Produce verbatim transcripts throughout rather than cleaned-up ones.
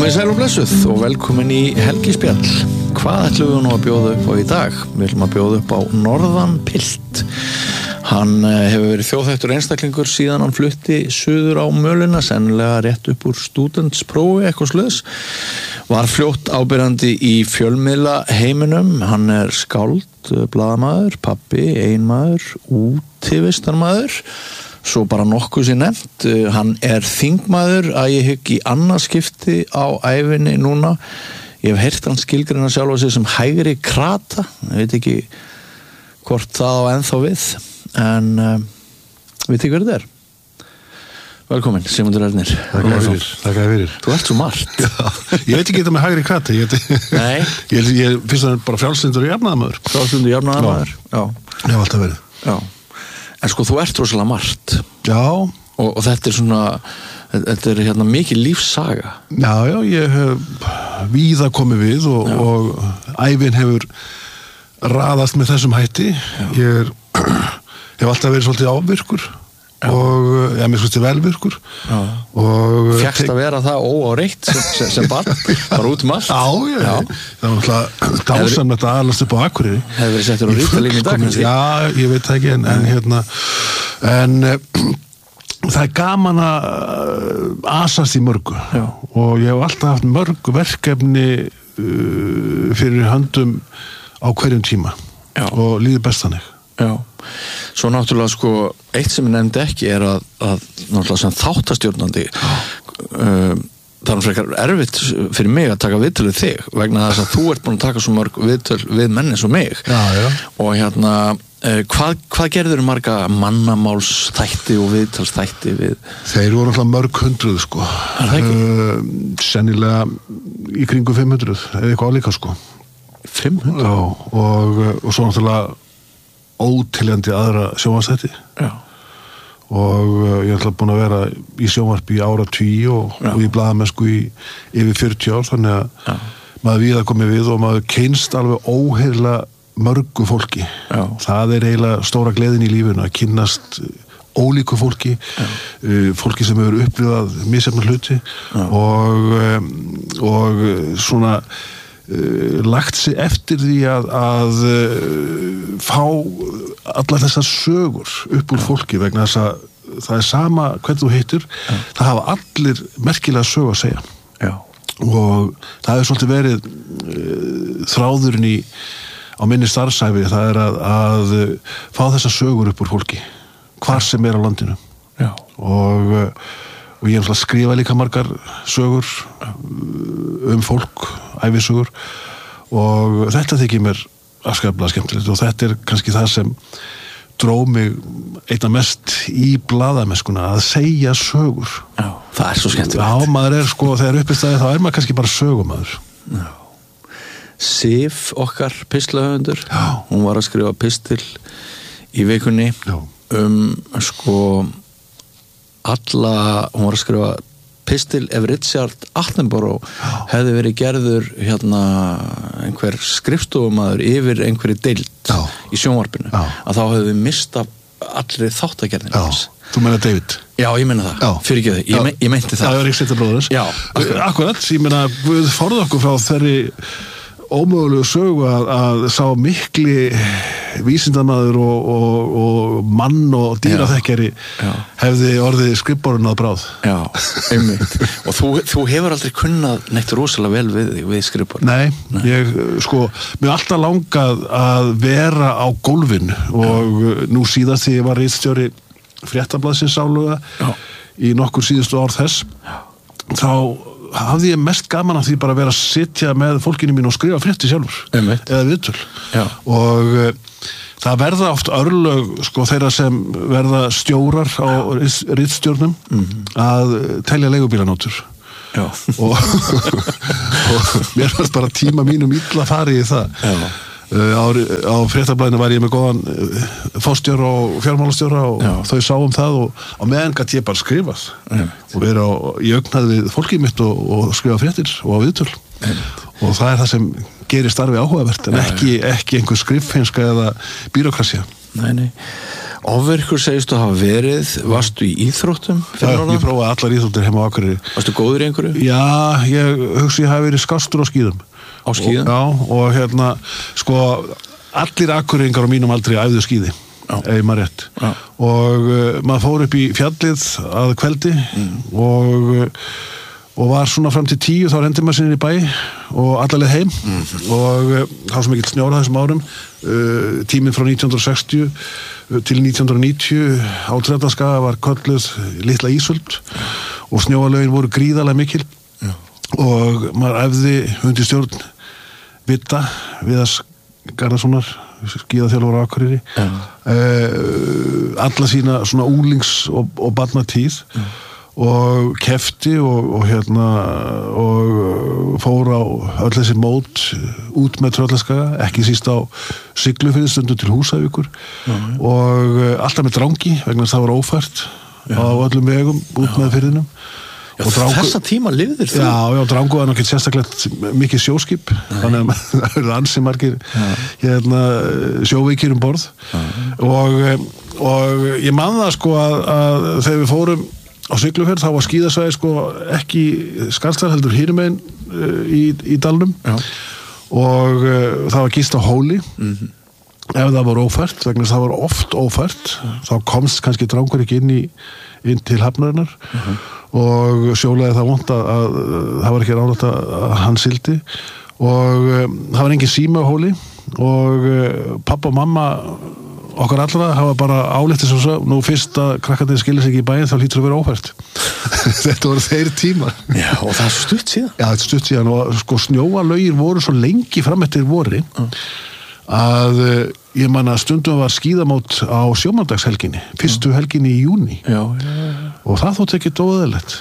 Komið sæl og blessuð og velkomin í helgispjall. Hvað ætlum við nú að bjóða upp á í dag? Við ætlum að bjóða upp á Norðan Pilt. Hann hefur verið þjóðþekktur einstaklingur síðan hann flutti suður á Möluna, sennilega rétt upp úr stúdentsprófi eitthvað sluðs. Var fljótt ábyrjandi í fjölmiðla heiminum. Hann er skáld, blaðamaður, pabbi, eiginmaður, útivistarmaður. Svo bara nokkuð sér nefnt. Hann er þingmaður að ég hygg í annað skipti á ævinni núna. Ég hef heyrt hann skilgreina sjálfa sig sem hægri krata. Ég veit ekki hvort það á ennþá við. En uh, veit ekki hver þetta er. Velkomin, Sigmundur Ernir. Takk fyrir, takk fyrir. Þú ert svo margt. Já, ég veit ekki þetta með hægri krati. Ég, Nei. ég, ég finnst það bara frjálslyndur og jafnaðarmaður. Frjálslyndur og jafnaðarmaður, já. Ég hef alltaf verið. Já. En sko, þú ert rosalega margt. Já. Og, og þetta er svona, þetta er hérna mikið lífssaga. Já, já, ég hef víða komið við og, og ævin hefur raðast með þessum hætti. Já. Ég er, hef alltaf verið svolítið ávirkur. Já. Og ég mér skoðst velvirkur. Já. Og fékkst að vera það óáreitt sem, sem, sem barn, bara út um allt. Já, já, já. Það var náttúrulega dásamlegt að alast upp á Akureyri. Hefur verið settur á Rítalín í dag? Já, ég veit það ekki, en, en hérna en það er gaman að asast í mörgu. Já. Og ég hef alltaf haft mörg verkefni uh, fyrir höndum á hverjum tíma. Já. Og líður best þannig. Já. Svo náttúrulega sko, eitt sem ég nefndi ekki er að, að náttúrulega sem þáttastjórnandi uh, það er frekar erfitt fyrir mig að taka viðtöl við þig vegna þess að þú ert búin að taka svo mörg viðtöl við menn eins og mig. Já, já. Og hérna, uh, hvað, hvað gerður marga mannamálsþætti og viðtalsþætti við? Þeir voru alltaf mörg hundruð sko. Er það ekki? Uh, sennilega í kringu fimm hundruð, eða eitthvað álíka sko. fimm hundruð? Já, og, og svo náttúrulega óteljandi aðra sjónvarpsþætti. Já. Og uh, ég er alltaf búin að vera í sjónvarpi í áratugi og, og í blaðamennsku í yfir fjörutíu ár, þannig að Já. Maður víða komið við og maður kynnst alveg óheyrlega mörgu fólki. Já. Það er eiginlega stóra gleðin í lífinu að kynnast ólíku fólki, uh, fólki sem hefur upplifað misjafna hluti. Já. og um, og svona Uh, lagt sig eftir því að, að uh, fá allar þessar sögur upp úr ja. Fólki vegna þess að það er sama hvern þú heitir, ja. Það hafa allir merkilega sög að segja. Já. Og það hefur svolítið verið uh, þráðurinn í á minni starfsæfi, það er að, að uh, fá þessar sögur upp úr fólki hvar sem er á landinu. Já. Og uh, og ég hef skrifað líka margar sögur um fólk, ævisögur, og þetta þykir mér afskaplega skemmtilegt og þetta er kannski það sem dró mig einna mest í blaðamennskuna, að segja sögur. Já, það er svo skemmtilegt. Já, maður er sko, þegar upp í staði þá er maður kannski bara sögumaður. Já. Sif, okkar pislahöfundur, hún var að skrifa pistil í vikunni. Já. Um sko alla, hún var að skrifa pistil ef Richard Attenborough hefði verið gerður hérna einhver skrifstofumaður yfir einhverju deild Já. Í sjónvarpinu. Já. Að þá hefði við mistað allri þáttagerðin hans. Þú meina David? Já, ég meina það. Já. Fyrir ekki þau, ég, me, ég meinti það. Það er Ríksættar bróðurs. Já, akkurat. Akkurat, ég meina, við forðum okkur frá þeirri ómögulegu sögu að, að sá mikli vísindamaður og, og, og mann og dýraþekkjari hefði orðið skrifborinn að bráð. Já, einmitt. Og þú, þú hefur aldrei kunnað neitt rosalega vel við, við skrifborinn. Nei, Nei, ég sko, mér alltaf langað að vera á gólfinu og Já. Nú síðast þegar ég var ritstjóri Fréttablaðsins áluga í nokkur síðustu ár þess, Já. Þá hafði ég mest gaman af því bara að vera að sitja með fólkinu mín og skrifa frétti sjálfur. Einmitt. Eða viðtöl. Já. Og uh, það verða oft örlög sko þeirra sem verða stjórar á ritstjórnum mm-hmm. að telja leigubílanótur. Já. Og, og mér var bara tíma mínum illa farið í það. Já. Uh, á, á Fréttablaðinu var ég með góðan uh, fórstjóra og fjármálastjóra og Já. Þau sá um það og á meðan gat ég bara skrifað Nei. Og verið á, í augnaði við fólkið mitt og, og skrifa fréttir og á viðtöl Nei. Og það er það sem gerir starfi áhugavert en ekki, ekki einhver skriffinska eða bírokrasía. Nei, nei. Ofvirkur segist þú hafa verið, varstu í íþróttum? Já, ég prófaði allar íþróttir heima á Akureyri. Varstu góður í einhverju? Já, ég hugsi ég hafi verið skástur á skíðum. Á skíðum? Og, já, og hérna, sko, allir Akureyringar á mínum aldrei æfðu skíði. Ef maður rétt Já. og uh, maður fór upp í fjallið að kveldi mm. og, uh, og var svona fram til tíu þá rendi maður sinni í bæ og allarleið heim mm. og uh, þá sem ekki snjóra þessum árum uh, tíminn frá nítján hundruð sextíu uh, til nítján hundruð níutíu á Tröllaskaga var kölluð litla ísöld mm. og snjóalögin voru gríðarlega mikil mm. og maður æfði undir stjórn Vitta Viðars Garðarssonar skíðaþjálfur á Akureyri ja. uh, alla sína svona úlings og, og barnatíð ja. og kefti og, og hérna og fór á öll þessi mót út með Tröllaskaga, ekki síst á Siglufirði stundum til Húsavíkur ja. og uh, alltaf með drangi vegna þess að það var ófært ja. á öllum vegum út ja. með firðinum. Já, drangu, þessa tíma lifðir þú? Já, já, Drangu var náttúrulega sérstaklega mikið sjóskip, Nei. þannig að það eru ansi margir hérna, sjóveikir um borð og, og ég man það sko að, að þegar við fórum á Siglufjörð þá var skíðasvæði sko ekki Skarðsdal heldur hinum megin uh, í, í dalnum já. og uh, það var gist á Hóli mm-hmm. ef það var ófært, vegna það var oft ófært já. þá komst kannski Drangur ekki inn, í, inn til hafnarinnar uh-huh. og sjólaði það vont að, að, að það var ekki ráðlegt að hann sildi og um, það var engin síma á Hóli og uh, pappa og mamma okkar allra hafa bara álítið sem svo nú fyrst að krakkarnir skilir sig ekki í bæinn þá hlýtur að vera ófært þetta voru þeir tímar Já, og það er stutt síðan Já, þetta er stutt síðan og sko snjóalögin voru svo lengi fram eftir vori uh. að uh, ég man að stundum var skíðamót á sjómandagshelginni fyrstu uh. helginni í júní já, já, já. og það þótt ekki dóðilegt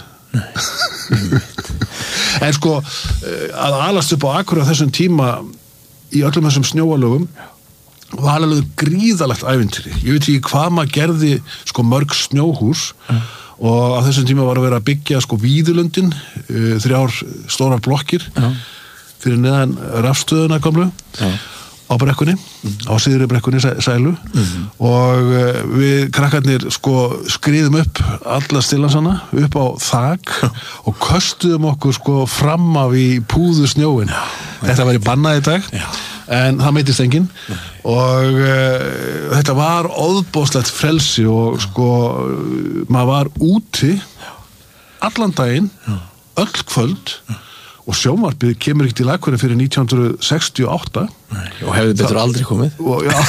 en sko að alast upp á Akureyri á þessum tíma í öllum þessum snjóalögum var alveg gríðalegt ævintýri ég veit ekki hvað maður gerði sko mörg snjóhús mm. og á þessum tíma var að vera að byggja sko Víðulundin uh, þrjár stórar blokkir mm. fyrir neðan rafstöðuna gamlu mm. á brekkunni, mm. á síðri brekkunni sælu mm. og uh, við krakkarnir sko skriðum upp alla stillansana upp á þak og köstuðum okkur sko fram af í púðu snjóin Já, þetta væri bannað í dag Já. en það meitist enginn og uh, þetta var óðbóðslegt frelsi og sko maður var úti allan daginn öll kvöld og sjónvarpið kemur ekki til Akureyri fyrir nítján hundruð sextíu og átta Nei, og hefði betur Þa, aldrei komið og, já,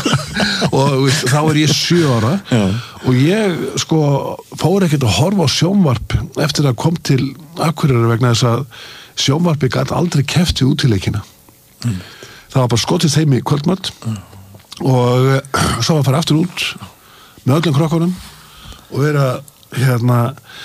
og veist, þá er ég sjö ára já. og ég sko fór ekkert að horfa á sjónvarp eftir að kom til Akureyri vegna þess að sjónvarpið gæti aldrei keppt í útileikina mm. það var bara skotist heim í kvöldmöld mm. og uh, svo var að fara aftur út með öllum krokkunum og vera hérna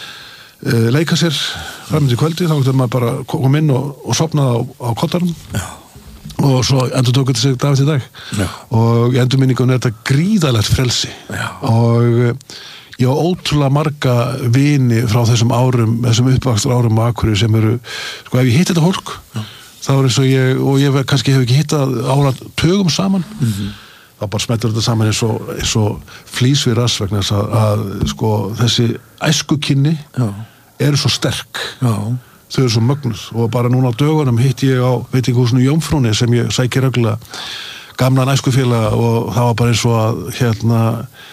uh, leika sér fram til kvöldi þá getur maður bara koma inn og, og sopnaði á, á kottarnum Já. og svo endur tók þetta sig dag til dag Já. og í endurminningunum er þetta gríðalegt frelsi Já. og uh, ég á ótrúlega marga vini frá þessum árum, þessum uppvakstur árum á Akureyri sem eru, sko ef ég hitt þetta fólk Já. þá er eins og ég, og ég kannski hef ekki hittað ára tögum saman mm-hmm. þá bara smettur þetta saman eins og, eins og flís við rass vegna þess að, að sko þessi æskukynni Já. eru svo sterk Já. þau eru svo mögnuð og bara núna á dögunum hitt ég á veitingahúsinu Jómfrúnni sem ég sæki reglulega gamlan æskufélaga og það var bara eins og að hérna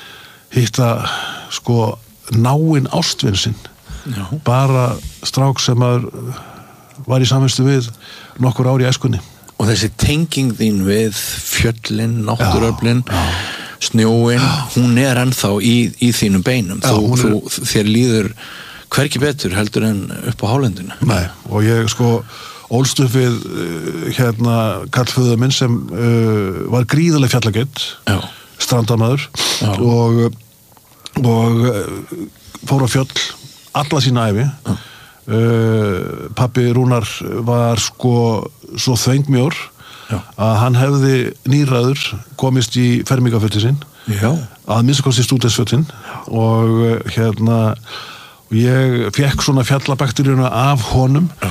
hitta sko náinn ástvin sinn Já. bara strák sem að var í samvistu við nokkur ár í æskunni. Og þessi tenging þín við fjöllin, náttúruöflin, snjóin, Já. hún er ennþá í, í þínum beinum. Já, þú, er... þú, þér líður hvergi betur heldur en upp á hálendinu. Nei, og ég sko ólst upp við uh, hérna kallföður minn sem uh, var gríðarleg fjallageit, strandamaður og, og uh, fór á fjöll alla sína ævi. Já. Uh, pappi Rúnar var sko svo þvengmjór Já. að hann hefði nýræður komist í fermingafötin sinn Já. að minnstakosti stúdensfötin og uh, hérna og ég fekk svona fjallabakteríuna af honum uh,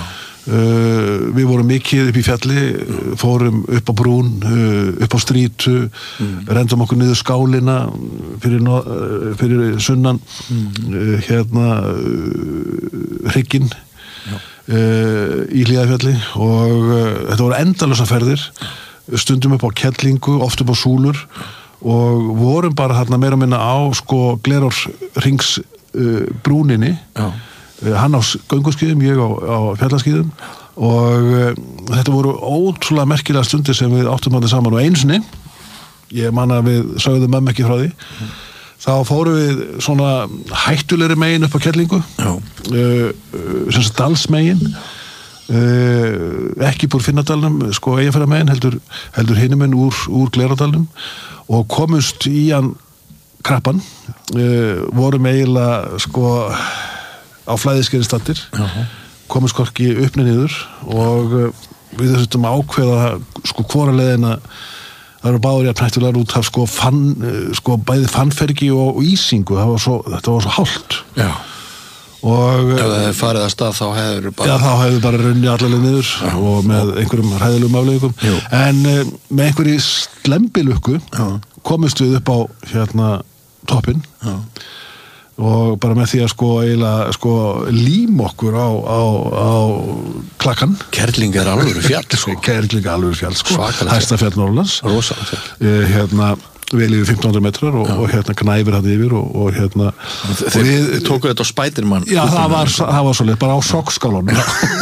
Uh, við vorum mikið upp í fjalli, mm. fórum upp á brún, uh, upp á strítu, mm. rendum okkur niður skálina fyrir, no, uh, fyrir sunnan, mm. uh, hérna uh, hrygginn uh, í Hlíðarfjalli og uh, þetta voru endalösa ferðir, stundum upp á Kellingu, oft upp á Súlur og vorum bara hérna meira minna á sko Glerárhrings uh, brúninni. Já. Hann á gönguskíðum, ég á, á fjallaskíðum og uh, þetta voru ótrúlega merkilega stundir sem við áttum allir saman og einsinni, ég man að við sögðum mömmu ekki frá því, mm. þá fórum við svona hættulegri megin upp á Kellingu, uh, uh, sem sagt dalsmegin, uh, ekki búr Finnadalnum, sko Eyjafjarðarmegin, heldur, heldur hinuminn úr, úr Glerárdalnum og komust í hann krappan, uh, vorum eiginlega sko á flæðiskeiði stattir, uh-huh. komum skorki uppni niður og við þessum ákveða sko hvora leiðina það eru báður jafn hættulegar út af sko, fann, sko bæði fannfergi og, og ísingu, það var svo, þetta var svo hált. Já. Og ef það hefði farið að stað þá hefur bara... Já, þá hefur bara runnið allavega niður já. Og með einhverjum hræðilegum afleiðingum. En með einhverju slembilukku komist við upp á hérna toppinn. Já. Og bara með því að sko eiginlega sko lím okkur á, á, á klakkan. Kerling er alvöru fjall sko. Kerling er alvöru fjall sko. Hæsta fjall Norrlands. Rosalega fjall. Eh, hérna vel yfir fimmtán hundruð metrar og, og hérna knæfir hann yfir og, og hérna Þið við, tóku þetta á Spiderman. Já, það var, það var svolítið, bara á sokkskálunum.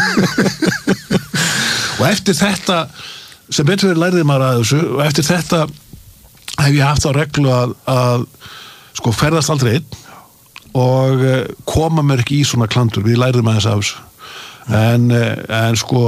Og eftir þetta sem betur verið lærið maður að þessu og eftir þetta hef ég haft á reglu að, að sko ferðast aldrei einn og koma mér ekki í svona klandur, við lærðum aðeins af þessu en, en sko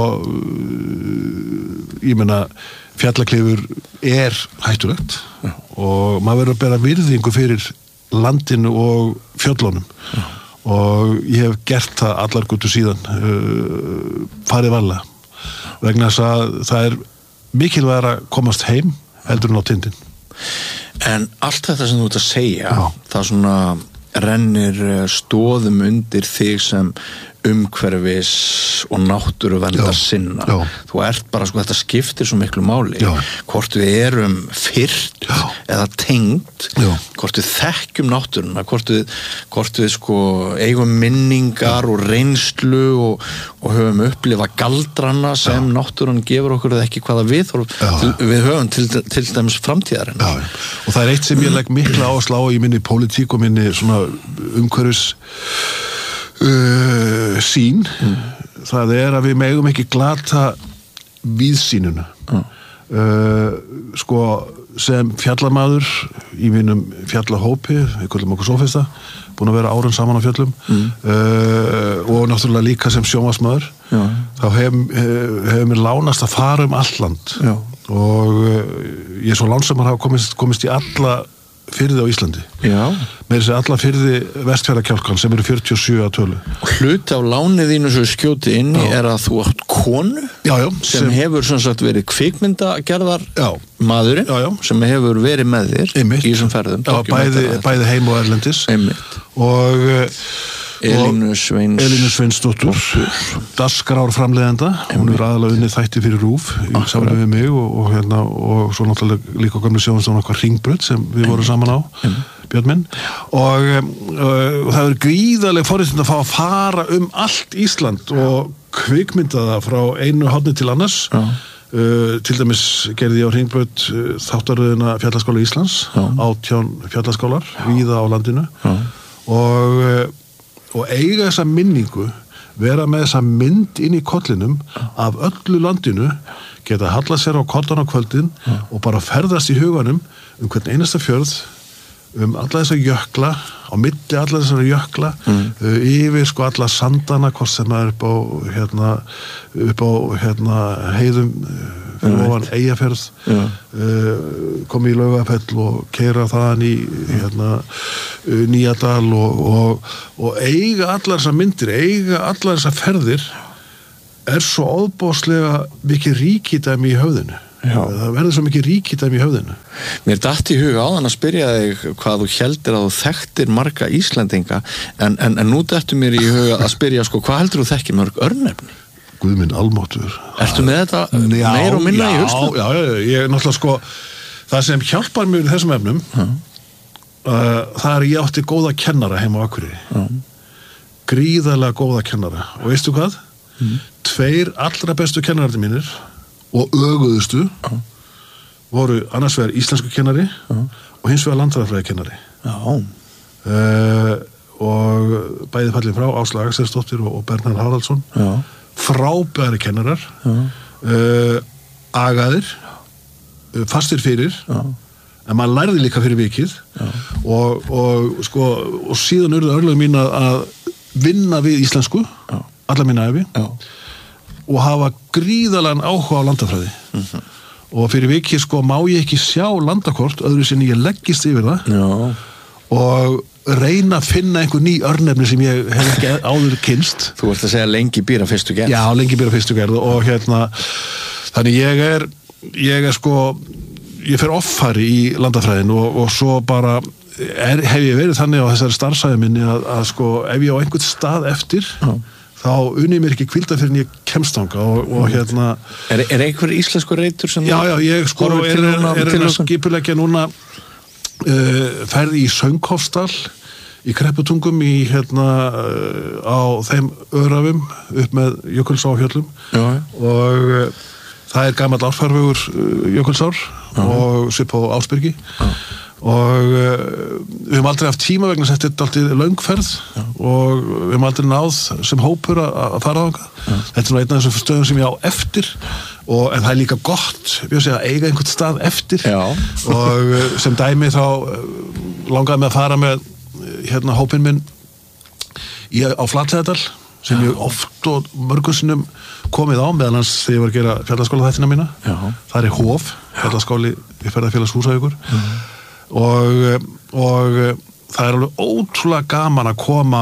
ég meina fjallaklifur er hættulegt Já. Og maður verður að bera virðingu fyrir landinu og fjöllunum Já. Og ég hef gert það allar götur síðan uh, farið varlega vegna þess að það er mikilvægt að komast heim heldur en á tindin. En allt þetta sem þú ert að segja Já. Það svona rennir stóðum undir þig sem umhverfis og náttúruverndar sinna. Já. Þú ert bara, sko, þetta skiptir svo miklu máli. Já. Hvort við erum fyrt Já. Eða tengt, Já. Hvort við þekkjum náttúruna, hvort við, hvort við sko eigum minningar Já. Og reynslu og, og höfum upplifa galdrana sem Já. Náttúran gefur okkur eða ekki hvaða við, til, við höfum til, til dæmis framtíðarinn. Já. Og það er eitt sem ég legg mikla á að slá í minni pólitík og minni svona umhverfis Uh, sín mm. það er að við megum ekki glata víðsýnuna mm. uh, sko sem fjallamaður í mínum fjallahópi við kallum okkur sófista búin að vera árin saman á fjallum mm. uh, og náttúrulega líka sem sjónvarpsmaður Já. Þá hefur hef mér lánast að fara um allt land Já. Og uh, ég er svo lánsamar að hafa komist, komist í alla firði á Íslandi. Já. Með þessi alla firði Vestfjarðakjálkan sem eru fjörutíu og sjö að tölu. Og hluti á lánið þínu svo skjóti inni já. Er að þú átt konu já, já, sem, sem hefur sem sagt verið kvikmyndagerðar já. Maðurinn já, já. Sem hefur verið með þér Einmitt. Í þessum ferðum. Já, bæði, bæði heim og erlendis. Einmitt. Og Elínu Sveins Elínu Sveinsdóttur dagskrár framleiðenda hún er aðalega unnið þætti fyrir RÚV í samræmi við mig og, og, hérna, og svo náttúrulega líka gamli sjónvarpsstofan okkar Hringbraut sem við vorum saman á Björn minn og, um, og það er gríðarleg forréttindi að fá að fara um allt Ísland og kvikmynda það frá einu horni til annars uh, til dæmis gerði ég á Hringbraut uh, þáttaröðina Fjallaskóla Íslands Já. átján fjallaskólar víða á landinu Já. og uh, og eiga þessa minningu vera með þessa mynd inn í kollinum af öllu landinu geta hallað sér á kollan á kvöldin ja. Og bara ferðast í huganum um hvern einasta fjörð um alla þessa jökla á milli alla þessara jökla mm. uh, yfir sko alla sandana hvort sem það er upp á hérna, upp á hérna, heiðum fyrir ofan Eyjafjörð uh, komi í Laugafell og keyra þaðan í hérna, uh, Nýjadal og, og, og eiga allar þessar myndir eiga allar þessar ferðir er svo óbóðslega mikið ríkidæmi í höfðinu Já. Það verður svo mikið ríkidæmi í höfðinu. Mér datt í huga áðan að spyrja þig hvað þú heldur að þú þekktir marga Íslendinga en, en, en nú dattu mér í huga að spyrja sko hvað heldur þú þekkir mörg örnefni? Guð minn almáttur. Ertu með þetta já, meir og minna já, í hausnum? Já, já, já, ég er náttúrulega sko það sem hjálpar mér í þessum efnum uh, það er ég átti góða kennara heima á Akureyri uh. gríðarlega góða kennara og veistu hvað? Mm. Tveir allra bestu kennararnir mínir og öguðustu uh. voru annars vegar íslensku kennari uh. og hins vegar landfræðifræði kennari já uh, og bæði fallið frá Áslaug Axelsdóttir og Bernhard Haraldsson já frábæri kennarar uh, agaðir uh, fastir fyrir já. En maður lærði líka fyrir vikið og, og sko og síðan urðu örlög mín að vinna við íslensku já. Alla mína ævi já. Og hafa gríðalega áhuga á landafræði uh-huh. og fyrir vikið sko má ég ekki sjá landakort öðru sinni ég leggist yfir það já. Og reyna að finna einhver ný örnefni sem ég hef ekki áður kynst. Þú ert að segja lengi býr á fyrstu gerð. Já, lengi býr á fyrstu gerð og hérna þannig ég er ég er sko ég fer offari í landafræðin og, og svo bara er, hef ég verið þannig á þessari starfsæði minni að, að sko ef ég á einhvern stað eftir já. Þá unni mér ekki kvilda fyrir en ég kemst þangað og, og hérna Er, er einhver íslensku reitur sem Já, já, ég sko er, er, er, er að skipuleggja núna uh, ferði í Söngholtsdal í Krepputungum í hérna uh, á þeim örafum upp með Jökulsárfjöllum og uh, það er gamall árfarvegur uh, Jökulsár já. Og svip á Ásbyrgi já. Og uh, við höfum aldrei haft tíma vegna þetta er alltaf löngferð já. Og við höfum aldrei náð sem hópur að fara þangað þetta er nú einn af þessum stöðum sem ég á eftir og, en það er líka gott við að segja, eiga einhvern stað eftir og uh, sem dæmi þá uh, langaði mig að fara með hérna hópinn minn í, á Flateyjardal sem ég oft og mörgum sinnum komið á meðan hans þegar ég var að gera fjallaskóla þættina mína já. Það er Hof, fjallaskóli í Ferðafélags Húsavíkur og, og það er alveg ótrúlega gaman að koma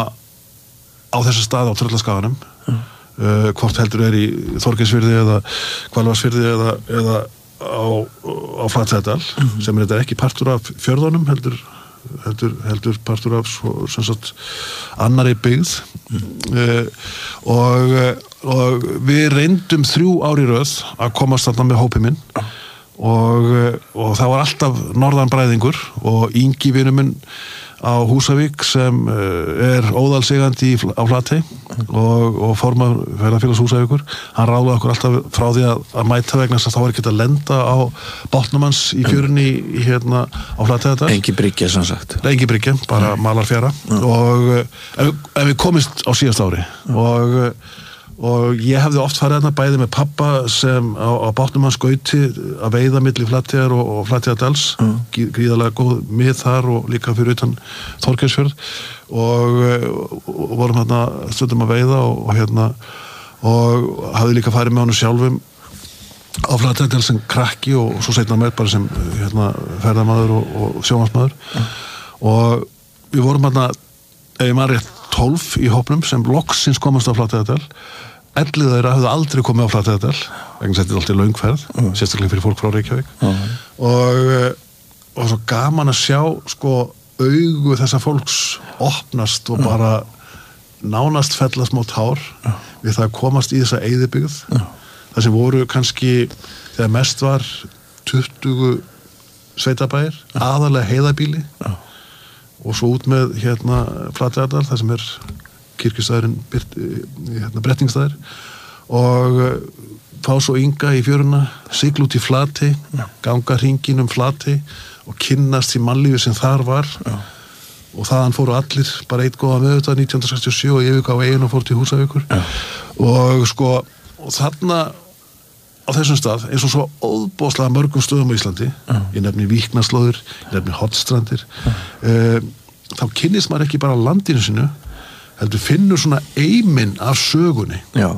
á þessa stað á Tröllaskaganum uh, hvort heldur er í Þorgeirsfirði eða Hvalvatnsfirði eða, eða á, á Flateyjardal mm-hmm. sem er þetta ekki partur af fjörðunum heldur heldur, heldur partur af svo, sem sagt annari byggð mm. uh, og, og við reyndum þrjú ári röð að komast þarna með hópið minn og, og það var alltaf norðan bræðingur og Ingi vinur minn á Húsavík sem er óðalsigandi á Flatey og, og formar Ferðafélags Húsavíkur hann ráði okkur alltaf frá því að, að mæta vegna þess að þá var ekki að lenda á bátnum hans í fjörunni í, í hérna á Flateyjardal engi bryggja sem sagt engi bryggja, bara mm. malarfjara mm. og ef, ef við komist á síðast ári mm. og og ég hefði oft farið þarna bæði með pappa sem á, á bátnum hans Gauti að veiða milli Flateyjar og, og Flateyjardals mm. gríðarlega góð mið þar og líka fyrir utan Þorgeirsfjörð og, og vorum hérna stundum að veiða og, og hérna og hafði líka farið með honum sjálfum á Flateyjardal sem krakki og, og svo seinna með bara sem hérna ferðamaður og, og sjónvarpsmaður mm. og við vorum hérna ef ég maður rétt tólf í hópnum sem loksins komast á Flateyjardal ellið þeirra hafði aldrei komið á Flateyjardal vegna þetta er alltaf löngferð mm. sérstaklega fyrir fólk frá Reykjavík mm. og, og svo gaman að sjá sko augu þessa fólks opnast og mm. bara nánast fella smá tár mm. við það að komast í þessa eyðibyggð mm. það sem voru kannski þegar mest var tuttugu sveitabæir mm. aðalega heiðabíli mm. og svo út með hérna Flateyjardal það sem er kirkjustæðurinn hérna Brettingstaðir og uh, fá svo Inga í fjöruna sigla út í Flatey ja. Ganga hringinn um Flatey og kynnast í mannlífi sem þar var ja. Og þaðan fóru allir bara eitt góða með þetta nítján hundruð sextíu og sjö og ég yfirgaf eigin og fór til Húsavíkur ja. Og sko og þarna á þessum stað eins og svo óðbóðslega mörgum stöðum á Íslandi ja. Ég nefni Víknaslóðir, ég nefni Hornstrandir ja. uh, þá kynnist maður ekki bara landinu sinu heldur finnur svona eiminn af sögunni já.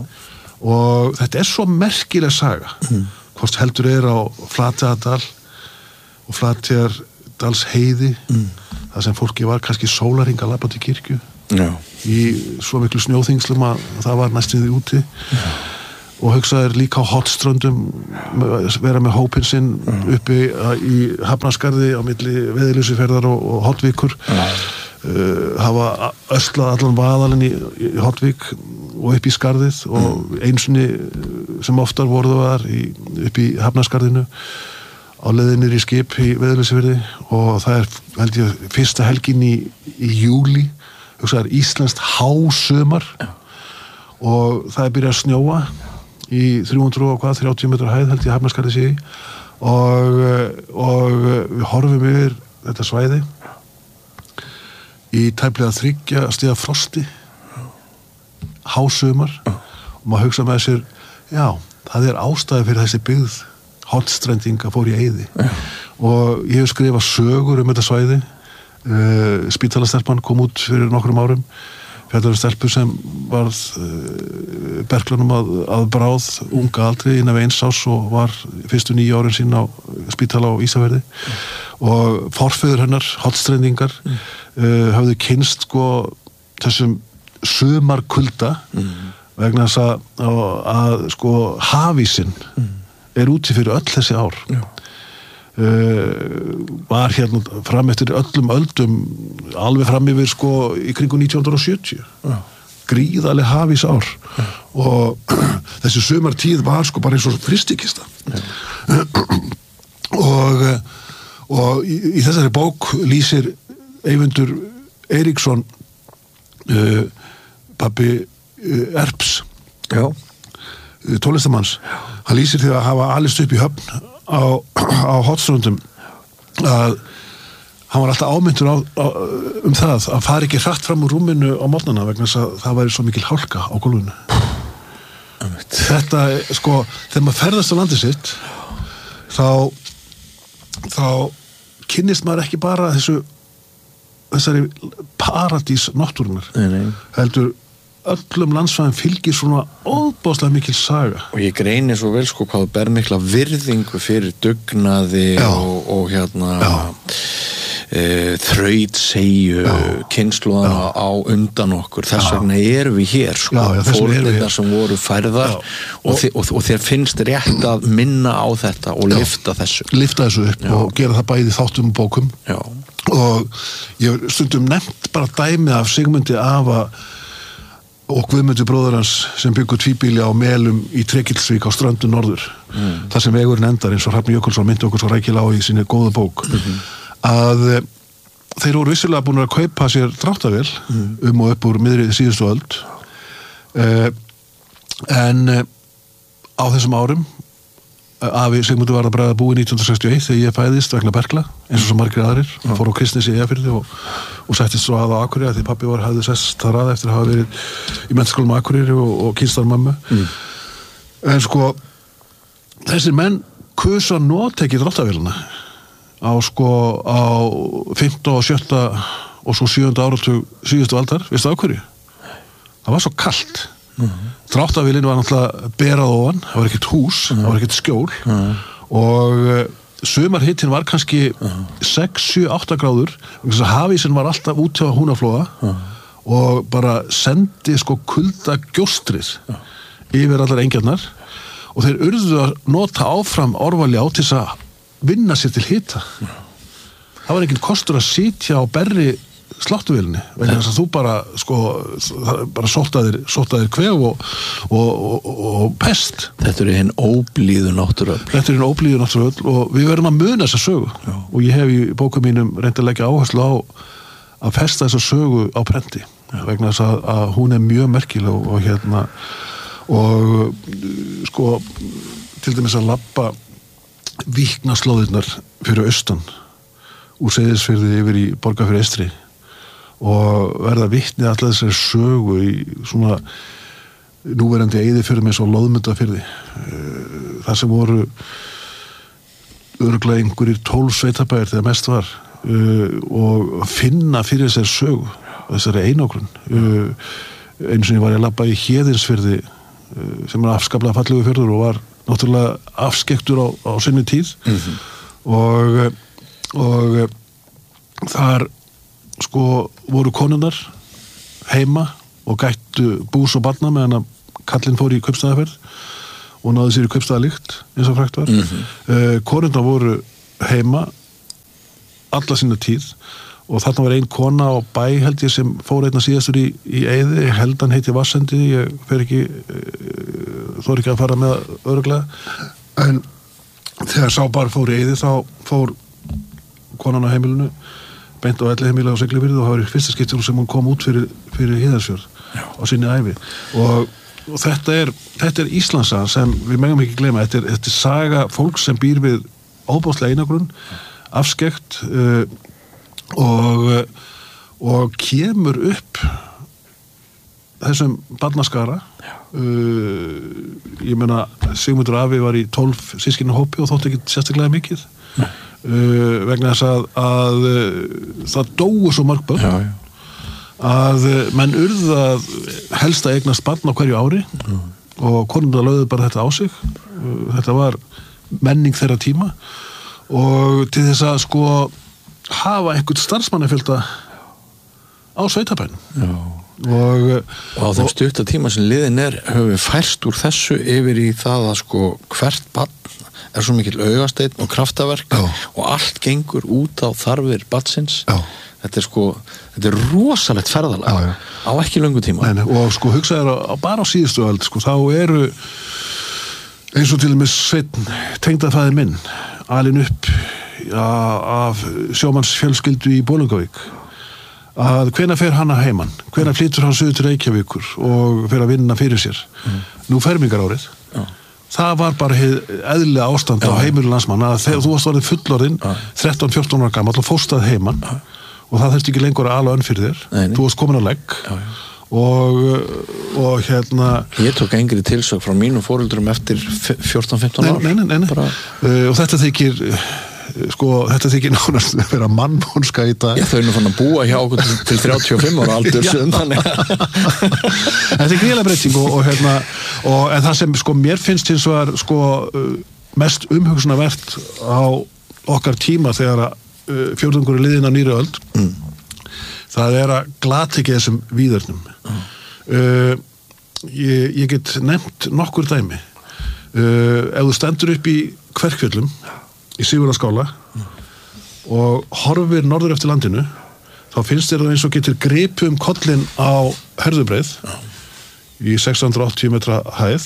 Og þetta er svo merkileg saga mm. hvort heldur er á Flateyjardal og Flateyjardals heiði mm. það sem fólki var kannski sólarhring að labba til kirkju já. Í svo miklu snjóþingslum að það var næstum því úti já. Og hugsaður líka á Hornströndum vera með hópinn sinn mm. uppi í Hafnarskarði á milli Veðiljósafjarðar og, og Hollvíkur mm. uh, hafa öslað allan vaðalinn í, í Hollvík og upp í skarðið og mm. einsunni sem oftar voru það í, upp í Hafnarskarðinu á leiðinir í skip í Veiðileysuvirði og það er held ég fyrsta helgin í, í júli hugsaðar íslenskt hásumar ja. Og það er byrjað að snjóa í þrjú hundruð og hvað, þrjátíu metra hæð held ég Hafnarskarði sé og, og við horfum yfir þetta svæði í tæplega þriggja stiga frosti hásumar og maður hugsa með sér já, það er ástæði fyrir þessi byggð Hornstrendinga fór í eyði og ég hef skrifað sögur um þetta svæði uh, Spítalastelpan kom út fyrir nokkrum árum fjallar um stelpu sem varð uh, berklunum að, að bráð unga aldri innan við eins ás og var fyrstu nýju árin sín á spítala á Ísafirði mm. og forfeður hennar, Hornstrendingar mm. uh, hafðu kynst sko þessum sumarkulda mm. vegna þess að, að, að sko hafísinn mm. er úti fyrir öll þessi ár uh, var hérna fram eftir öllum öldum alveg fram yfir sko í kringum nítján hundruð og sjötíu Já. Gríðarleg hafís ár Já. Og þessi sumartíð var sko bara eins og fristikista og og í, í þessari bók lýsir Eyvindur Eiríksson uh, pabbi uh, Erps Já tónlistamanns, hann lýsir því að hafa alist upp í höfn á, á Hornströndum að hann var alltaf ámyndur á, á, um það að fara ekki hratt fram úr rúminu á morgnana vegna þess að það væri svo mikil hálka á gólfinu þetta, sko, þegar maður ferðast á landið sitt þá þá kynnist maður ekki bara þessu þessari paradís náttúrunar heldur öllum landsvæðum fylgir svona óbáslega mikil saga og ég greini svo vel sko hvað ber mikla virðingu fyrir dugnaði og, og hérna e, þrautseigju kynslóðana á undan okkur þess vegna erum við hér sko fórnirnar sem voru færðar og, og, og, og þér finnst rétt að minna á þetta og lyfta þessu lyfta þessu upp Já. Og gera það bæði þáttum og bókum Já. Og ég stundum nefnt bara dæmi af Sigmundi Afa og Guðmundur bróður hans sem byggur tvíbýli á Melum í Trekilsvík á ströndu norður mm. þar sem vegurinn endar eins og Hrafn Jökulsson myndi okkur svo rækilega á í sinni góða bók mm-hmm. að e, þeir voru vissilega búin að kaupa sér dráttarvél mm. um og upp úr miðri síðustu öld e, en e, á þessum árum afi Sigmundur var að bræða búi nítján hundruð sextíu og eitt þegar ég fæðist vegna berkla eins og svo margir aðrir mm. fór á Kristnesi í Eyjafirði og, og sættist svo að á Akureyri því pabbi var hafði sest þar að eftir að hafa verið í menntaskólanum á Akureyri og, og kynstar mömmu mm. en sko þessir menn kusu að nota ekki dráttarvélina á sko á fimmta og sjötta og svo sjöunda áratug síðustu aldar, veistu af hverju? Það var svo kalt mm. Dráttarvélin var náttúrulega berað ofan, það var ekkert hús, mm. það var ekkert skjól mm. og uh, sumarhittin var kannski mm. sex, sjö, átta gráður þess að hafísinn var alltaf út á Húnaflóa mm. og bara sendi sko kulda gjóstrið mm. yfir allar engjarnar og þeir urðu að nota áfram Árvaljá til þess að vinna sér til hita mm. það var ekkert kostur að sitja á berri sláttuvélinni, vegna þess að þú bara sko, bara sóttaðir sóttaðir kvef og, og, og, og pest. Þetta er hinn óblíðu náttúruöfl. Þetta er hinn óblíðu náttúruöfl og við verðum að muna þessa sögu Já. Og ég hef í bókum mínum reynd að leggja áherslu á að festa þessa sögu á prenti, Já. Vegna þess að, að hún er mjög merkileg og, og hérna og sko til dæmis að labba Víknaslóðirnar fyrir austan úr Seyðisfirði yfir í Borgarfjörð Eystri og verða vitni allar þessari sögu í svona núverandi eyðifjörðum eins og Loðmundafirði þar sem voru örugglega einhverjir tólf sveitabæir þegar mest var og finna fyrir þessari sögu þessari einógrun eins og ég var að labba í Héðinsfirði sem er afskaplega fallegu fjörður og var náttúrulega afskektur á, á sinni tíð mm-hmm. og og þar sko voru konunnar heima og gættu bús og barna meðan að kallinn fór í kaupstaðaferð og náði sér í kaupstaðalykt eins og frægt var mm-hmm. uh, konunnar voru heima alla sína tíð og þarna var ein kona á bæ held ég sem fór einna síðastur í, í Eiði, held hann heiti Vassendi, ég fer ekki þór ekki að fara með örugglega, en þegar sá bara fór í Eiði þá fór konan á heimilinu beint á elli heimili á Siglufirði og það var í fyrsta skipti sem hún kom út fyrir, fyrir Heiðarsfjörð á sinni ævi og, og þetta er, þetta er Íslandsaga sem við megum ekki gleyma, þetta er, þetta er saga fólks sem býr við óbáslega einagrunn, afskekt uh, og og kemur upp þessum barnaskara uh, ég meina Sigmundur afi var í tólf sískina hópi og þótti ekki sérstaklega mikið uh, vegna þess að, að uh, það dóu svo mörg börn já, já. að uh, menn urðu að helst að eignast barn á hverju ári mm. og konundar lögðu bara þetta á sig uh, þetta var menning þeirra tíma og til þess að sko hafa einhvern starfsmannafjölda á sveitabænum og, og á þeim stutta tíma sem liðin er höfum við færst úr þessu yfir í það að sko hvert barn er svo mikill augasteinn og kraftaverk já. Og allt gengur út á þarfir barnsins já. Þetta er sko þetta er rosalegt ferðalag já, já. Á ekki löngu tíma nei, nei, og sko hugsaður á, bara á síðustu öld sko þá eru eins og til og með Sveinn tengdafæðir minn alin upp ja, af sjómannsfjölskyldu í Bolungarvík að hvenær fer hann að heiman hvenær flytur hann suður til Reykjavíkur og fer að vinna fyrir sér mm. nú fermingarárið já. Það var bara eðlilega ástand já. Á heimilu landsmann að þegar þú varst orðið fullorðinn þrettán fjórtán ára gamall og fóstað heiman já. Og það þurfti ekki lengur að ala önn fyrir þér nei, nei. Þú varst komin á legg já, já. Og, og hérna ég tók engri tilsök frá mínum foreldrum eftir fjórtán fimmtán ár nei, nei, nei, nei. Bara... Uh, og þetta þykir sko, þetta þykir nánast að vera mannvonska í dag já, þau eru fann að búa hjá okkur til, til þrjátíu og fimm ára aldur sem þannig þetta er gríðarlega breyting og, og hérna og, en það sem sko mér finnst hins vegar sko mest umhugsunarvert á okkar tíma þegar að uh, fjórðungur er liðin á nýri öld mm. það er að glaðtekja þessum víðernum mm. uh, ég, ég get nefnt nokkur dæmi uh, ef þú stendur upp í Kverkfjöllum í Sigurðarskála mm. og horfir norður eftir landinu þá finnst þér það eins og getur gripið um kollin á Herðubreið mm. í sex hundruð og áttatíu metra hæð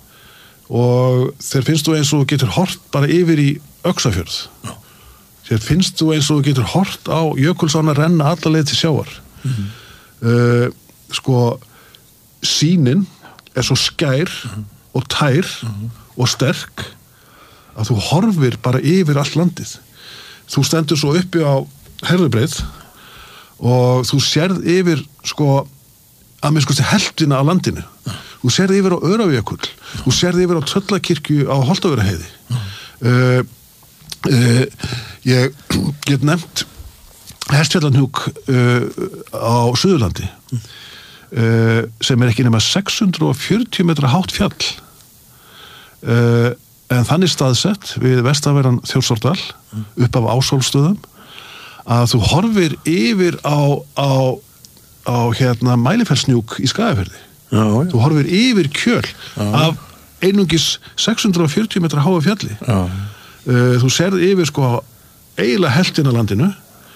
og þér finnst þú eins og getur hort bara yfir í Öxarfjörð mm. þér finnst þú eins og getur hort á Jökulsánna renna alla leið til sjávar mm. uh, sko sýnin er svo skær mm. og tær mm. og sterk að þú horfir bara yfir allt landið þú stendur svo uppi á Herðubreið og þú sérð yfir sko að minnst kosti helftina á landinu ja. Þú sérð yfir á Öræfajökul ja. Þú sérð yfir á Tröllakirkju á Holtavöraheiði ja. uh, uh, ég get nefnt Hestfjallahnjúk uh, á Suðurlandi mm. uh, sem er ekki nema sex hundruð og fjörutíu metra hátt fjall uh, en þannig staðsett við vestanverðan Þjórsárdal mm. upp af Ásólfsstöðum að þú horfir yfir á, á, á hérna Mælifellshnjúk í Skagafirði. Já, já. Þú horfir yfir kjöl já. Af einungis sex hundruð og fjörutíu metra háa fjalli. Já. Þú sérð yfir sko eiginlega helftina landinu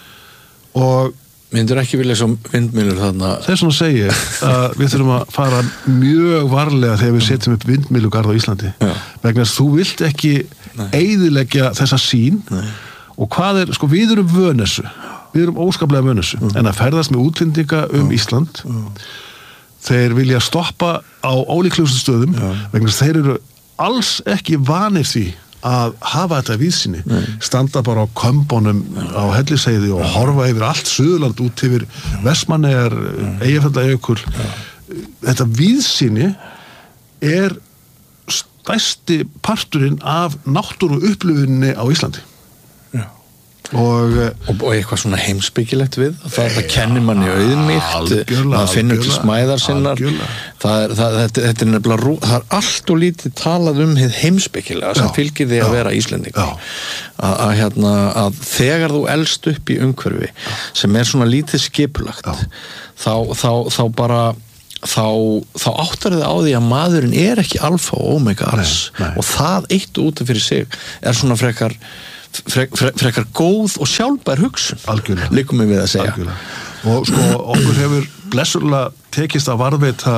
og myndir ekki vilja svo vindmylur þarna þess vegna segi ég að við þurfum að fara mjög varlega þegar við setjum upp vindmylugarð á Íslandi já. Vegna þess að þú vilt ekki Nei. Eyðileggja þessa sýn Nei. Og hvað er, sko við erum vönessu við erum óskaplega vönessu mm. en að ferðast með útlendinga um mm. Ísland mm. þeir vilja stoppa á ólíklegustu stöðum já. Vegna þess að þeir eru alls ekki vanir því að hafa þetta víðsýni Nei. Standa bara á kömbunum á Hellisheiði og horfa yfir allt Suðurland út yfir Vestmannaeyjar, Eyjafjallajökul þetta víðsýni er stærsti parturinn af náttúru upplifuninni á Íslandi Já. Og, og, og eitthvað svona heimspekilegt við það, það kennir manni auðmýkt maður finnur til smæðar sinnar það er, það, þetta, þetta er nefnilega það er allt og lítið talað um hið heimspekilega sem já, fylgir því að já, vera Íslendingur að, að, hérna, að þegar þú elst upp í umhverfi já. Sem er svona lítið skipulagt þá, þá, þá bara þá, þá áttar þið á því að maðurinn er ekki alfa og omega alls og það eitt út af fyrir sig er svona frekar fre, fre, frekar góð og sjálfbær hugsun. Algjörlega. Liggur mig við að segja. Algjörlega. Og sko, okkur hefur blessurlega tekist að varðveita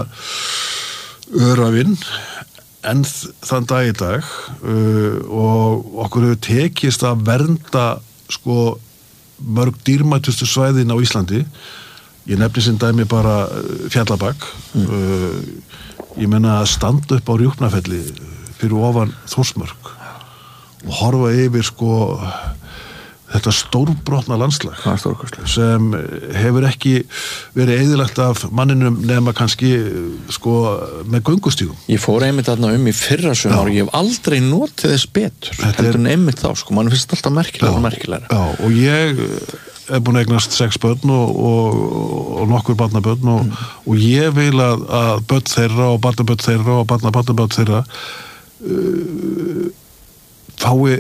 örafinn en þann dag í dag uh, og okkur hefur tekist að vernda sko mörg dýrmætustu svæðin á Íslandi. Ég nefni sem dæmi bara Fjallabak. Mm. Uh, ég menna að standa upp á Rjúpnafelli fyrir ofan Þórsmörk og horfa yfir sko þetta stórbrotna landslag sem hefur ekki verið eyðilagt af manninum nema kannski sko með göngustígum. Ég fór einmitt þarna um í fyrra sumar og ég hef aldrei notið þess betur heldur en einmitt þá sko, mann finnst alltaf merkilega og merkilega. Já, og ég er búin að eignast sex börn og, og, og nokkur barnabörn og, mm. og ég vil að, að börn þeirra og barnabörn þeirra og barnabarnabörn þeirra uh, fái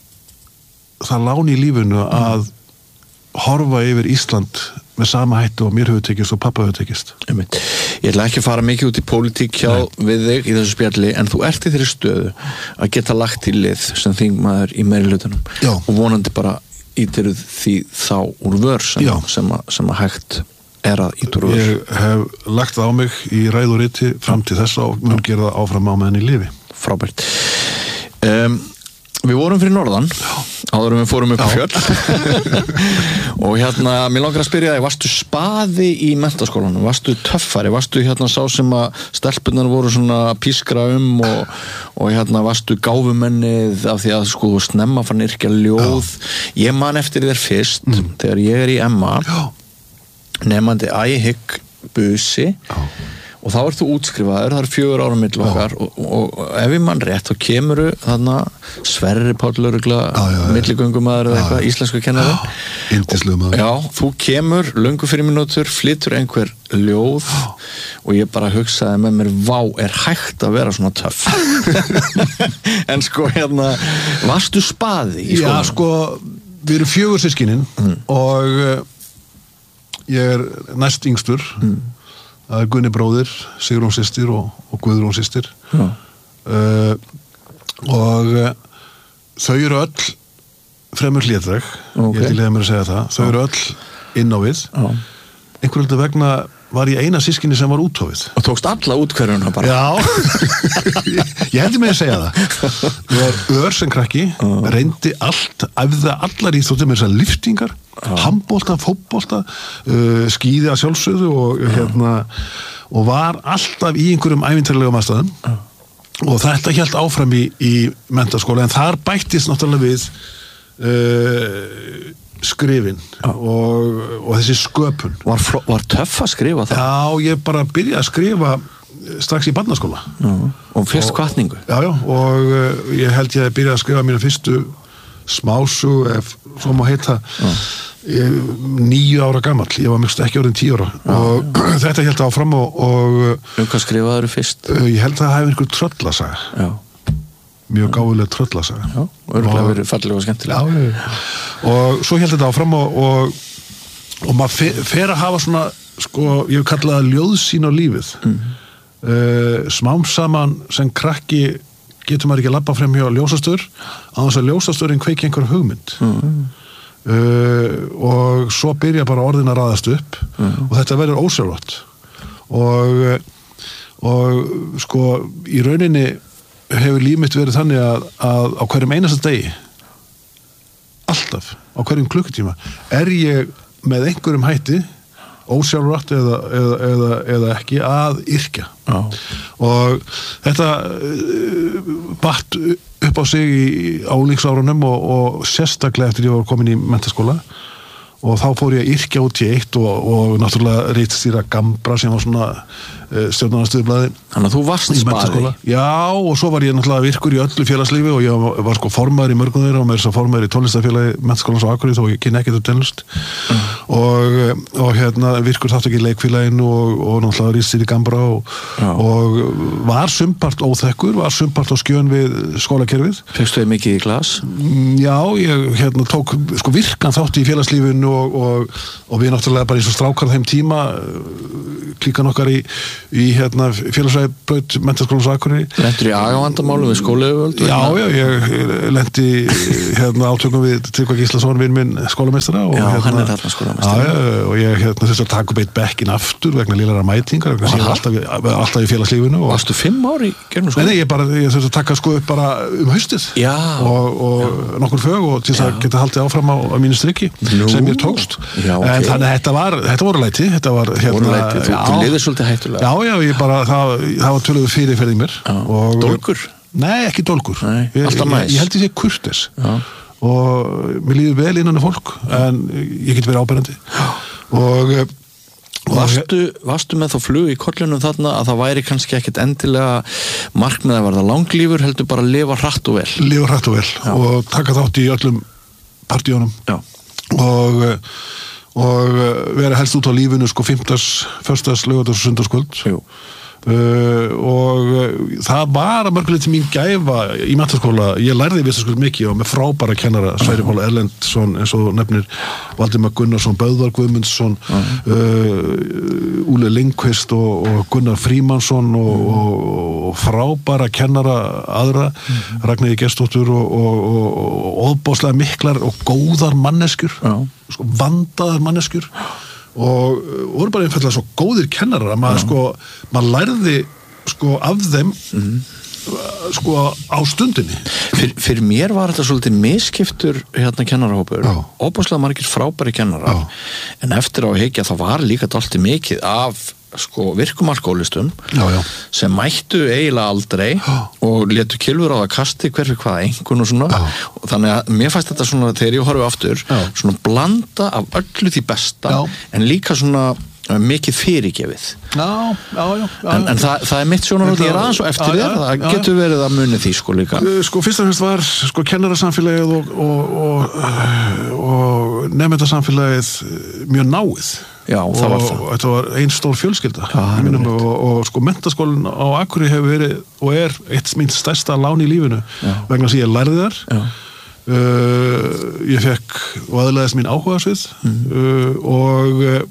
það lán í lífinu að horfa yfir Ísland með sama hættu og mér hefur tekist og pappa hefur tekist. Einmitt. Ég ætla ekki að fara mikið út í pólitík hjá Nei. Við þig í þessu spjalli en þú ert í þeirri stöðu að geta lagt í lið sem þingmaður í meirihlutanum og vonandi bara ítiruð því þá úr vör sem, sem, að, sem að hægt er að ítur úr vör. Ég hef lagt það á mig í ræðu og riti fram til þessa og mun gera það áfram á meðan í lifi. Frábært. Um, Við vorum fyrir norðan, áður en við fórum upp á fjöll og hérna, mér langar að spyrja þig, varstu spaði í menntaskólanum? Varstu töffari? Varstu hérna sá sem að stelpunnar voru svona pískra um og, og hérna varstu gáfumennið af því að sko snemma fann yrkja ljóð? Já. Ég man eftir þér fyrst, mm. þegar ég er í M A, nefnandi æhygg busi og þá ert þú útskrifaður, það er fjögur ára milli okkar og, og, og ef ég mann rétt þá kemuru þarna Sverrir Páll Örugla milligöngumæður eða eitthvað, íslensku kennari Yndislegur maður. Já, þú kemur löngu fyrir mínútur, flytur einhver ljóð já. Og ég bara hugsaði með mér vá, er hægt að vera svona töff en sko hérna varstu spaði í skólanum? Já, sko, við erum fjögur systkinin mm. og uh, ég er næst yngstur mm. Það er Gunni bróðir, Sigrún systir og, og Guðrún systir. Já. Uh, og uh, þau eru öll fremur hlédræg, okay. Ég til að mér að segja það. Þau Já. Eru öll inn á við. Einhverjum vegna var ég eina sískinni sem var úthofið. Og tókst alla útkverjuna bara? Já, ég, ég hefði með að segja það. Ég var ör sem krakki, uh. reyndi allt, æfði allar íþróttir með þessar lyftingar, uh. handbolta, fótbolta, uh, skíði að sjálfsögðu og, uh. hérna, og var alltaf í einhverjum ævintýralegum aðstæðum. Uh. Og þetta hélt áfram í, í menntaskóla, en þar bættist náttúrulega við uh, skrifin ah. og, og þessi sköpun. Var, var töff að skrifa það? Já, ég bara byrjaði að skrifa strax í barnaskóla. Já, og fyrst kvartningu? Já, já, og uh, ég held ég að byrjaði að skrifa mína fyrstu smásu, ef svo má heita, ég, níu ára gamall. Ég var mjögst ekki orðin tíu ára. Já, og já. Þetta held áfram og... og um hvað skrifaður fyrst? Uh, ég held að það hefði einhver tröllasaga. Já. Mjög gáfulega tröllasaga. Já, örgulega verið fallega og skemmtilega. Já, já. Og svo held þetta áfram og, og, og maður fer, fer að hafa svona, sko, ég hef kallað það ljóðsýn á lífið. Mm. Uh, smám saman sem krakki getur maður ekki að labba frem hjá ljósastöður á þess að ljósastöðurinn kveiki einhver hugmynd. Mm. Uh, og svo byrja bara orðin að raðast upp mm. og þetta verður ósjálfrátt. Og, og sko, í rauninni hefur líf mitt verið þannig að, að á hverjum einasta degi alltaf, á hverjum klukkutíma er ég með einhverjum hætti ósjálfrátt eða, eða, eða, eða ekki að yrkja oh. og þetta uh, batt upp á sig í álíksárunum og, og sérstaklega eftir ég var komin í menntaskóla og þá fór ég að yrkja út í eitt og, og náttúrulega ritstýra Gambra sem var svona uh, stjórnarnarstöðublaði. Þannig að þú varst í spaði? Já, og svo var ég náttúrulega virkur í öllu félagslífi og ég var, var sko formaður í mörgum þeirra og með þess að formaður í tónlistafélagi Menntaskólans á Akureyri þó ég kynni ekkert um tónlist mm. og, og hérna virkur þátt ekki í leikfélaginu og, og náttúrulega ritstýri Gambra og, og var sumpart óþekkur, var sumpart á skjön við skólakerfið. Fegstu þið mikið í glas? Já, ég hérna tók sko virkan þátt í félagslífinu Og, og, og við náttúrulega bara eins og strákar þeim tíma klíkan okkar í, í hérna félagsfræðibraut Menntaskólans á Akureyri. Lentur í agavandamálu við skólayfirvöld? Já, já, ég lendi hérna átökum við Tryggva Gíslason vinn minn skólameistara og já, hérna, hann er þarna skólameistari. Já, og ég hérna þess að taka upp eitt bekkin aftur vegna lélegra mætingar, vegna sem ég alltaf, alltaf í félagslífinu. Og... Varstu fimm ári í gegnum skóla? Nei, nei, ég bara, ég þess að taka sko upp bara um haustið. Já. Og, og nokkur fög og til þess að geta haldið áfram á, á mínu strikki Nú. sem ég tókst. Já, okay. En þannig að þetta var, þetta voru læti, þetta var hérna... Læti, þú, þú liðir svolítið hættulega. Já, já, ég bara, það, það var töluðu fyrir fyrir mér. Og, dólgur? Nei, ekki dólgur. Nei, ég, alltaf mæs. Ég, ég held ég sé kurteis. Já. Og mér líður vel innan af fólk, en ég get verið áberandi. Og... Varstu, varstu með þá flug í kollunum þarna að það væri kannski ekkit endilega markmið að verða langlífur, heldur bara að lifa hratt og vel? Lifa hratt og vel Já. Og taka þátt í öllum partíunum og, og vera helst út á lífinu sko fimmtas, föstudags, laugardags og sunnudagskvöld. Jú. Uh, og uh, það var að mörguleiti mín gæfa í menntaskóla. Ég lærði vissaskuld mikið og með frábæra kennara, Sverrir Páll Erlendsson eins og nefnir, Valdimar Gunnarsson, Böðvar Guðmundsson, uh, Úle Lindqvist og, og Gunnar Frímannsson og, og, og frábæra kennara aðra, mm. Ragnheiði Gestsdóttur og, og, og, og óbáslega miklar og góðar manneskjur, sko, vandaðar manneskjur og voru bara einfallega svo góðir kennarar að maður sko, maður lærði sko af þeim mm. sko á stundinni. Fyr, fyrir mér var þetta svolítið misskiptur hérna kennarahópur, óbúslega margir frábæri kennarar, já. En eftir á að hekja þá var líka dálítið mikið af sko virkum alkoholistum sem mættu eiginlega aldrei já. Og létu kylfur á það kasti hver fyrir hvað einhvern og svona já. Og þannig að mér fæst þetta svona þegar ég horfi aftur já. Svona blanda af öllu því besta já. En líka svona mikið fyrirgefið já, já, já, já. En, en það, það er mitt sjónarhótt ég er aðeins og eftir þér það já, getur verið að muni því sko líka sko fyrst og fremst var sko kennarasamfélagið og, og, og, og nefndasamfélagið mjög náið já, og, það var það og þetta var ein stór fjölskylda já, Minum, og, og sko menntaskólinn á Akureyri hefur verið og er eitt mín stærsta lán í lífinu já. Vegna sem ég lærði þar uh, ég fekk og aðlaðist mín áhugasvið mm. uh, og uh,